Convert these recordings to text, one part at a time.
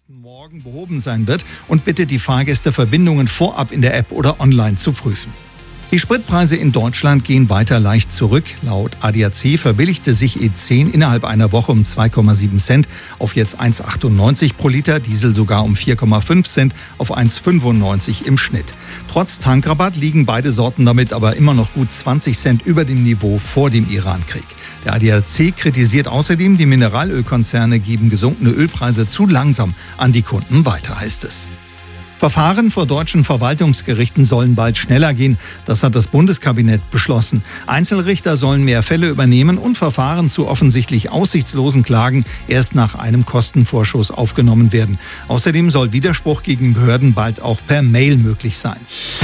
nächsten Morgen behoben sein wird und bittet die Fahrgäste, Verbindungen vorab in der App oder online zu prüfen. Die Spritpreise in Deutschland gehen weiter leicht zurück. Laut ADAC verbilligte sich E10 innerhalb einer Woche um 2,7 Cent auf jetzt 1,98 pro Liter, Diesel sogar um 4,5 Cent auf 1,95 im Schnitt. Trotz Tankrabatt liegen beide Sorten damit aber immer noch gut 20 Cent über dem Niveau vor dem Irankrieg. Der ADAC kritisiert außerdem, die Mineralölkonzerne geben gesunkene Ölpreise zu langsam an die Kunden weiter, heißt es. Verfahren vor deutschen Verwaltungsgerichten sollen bald schneller gehen. Das hat das Bundeskabinett beschlossen. Einzelrichter sollen mehr Fälle übernehmen und Verfahren zu offensichtlich aussichtslosen Klagen erst nach einem Kostenvorschuss aufgenommen werden. Außerdem soll Widerspruch gegen Behörden bald auch per Mail möglich sein.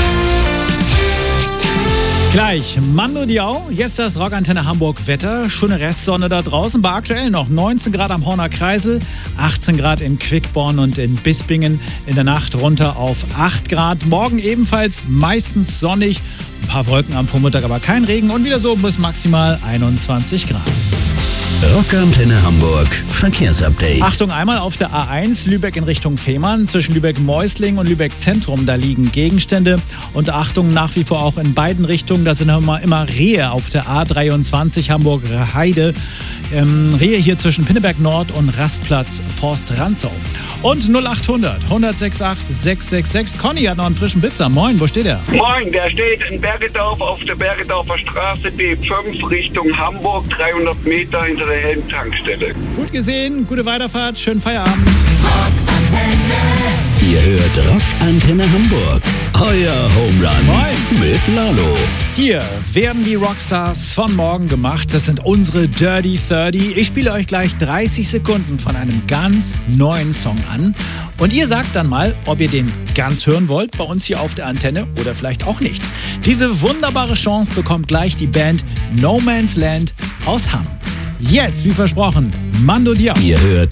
Gleich Mando Diao, jetzt das Rockantenne Hamburg Wetter, schöne Restsonne da draußen, bei aktuell noch 19 Grad am Horner Kreisel, 18 Grad in Quickborn und in Bispingen, in der Nacht runter auf 8 Grad, morgen ebenfalls meistens sonnig, ein paar Wolken am Vormittag, aber kein Regen und wieder so bis maximal 21 Grad. Rockantenne Hamburg Verkehrsupdate. Achtung, einmal auf der A1 Lübeck in Richtung Fehmarn, zwischen Lübeck-Meusling und Lübeck-Zentrum, da liegen Gegenstände. Und Achtung, nach wie vor auch in beiden Richtungen, da sind immer Rehe auf der A23 Hamburg-Heide. Rehe hier zwischen Pinneberg Nord und Rastplatz Forst-Ranzow. Und 0800 168 666. Conny hat noch einen frischen Blitzer. Moin, wo steht er? Moin, der steht in Bergedorf auf der Bergedorfer Straße B5 Richtung Hamburg, 300 Meter hinter der Helm-Tankstelle. Gut gesehen, gute Weiterfahrt, schönen Feierabend. Ihr hört Rockantenne Hamburg. Euer Home Run Moin. mit Lalo. Hier werden die Rockstars von morgen gemacht. Das sind unsere Dirty 30. Ich spiele euch gleich 30 Sekunden von einem ganz neuen Song an. Und ihr sagt dann mal, ob ihr den ganz hören wollt, bei uns hier auf der Antenne oder vielleicht auch nicht. Diese wunderbare Chance bekommt gleich die Band No Man's Land aus Hamm. Jetzt, wie versprochen, Mando Diao. Ihr hört